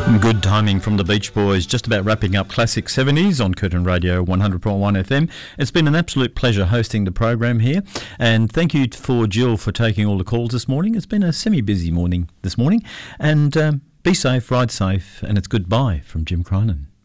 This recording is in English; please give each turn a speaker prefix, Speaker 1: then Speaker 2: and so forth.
Speaker 1: Good timing from the Beach Boys, just about wrapping up Classic 70s on Curtin Radio 100.1 FM. It's been an absolute pleasure hosting the program here, and thank you for Jill for taking all the calls this morning. It's been a semi-busy morning this morning, and be safe, ride safe, and it's goodbye from Jim Cronin.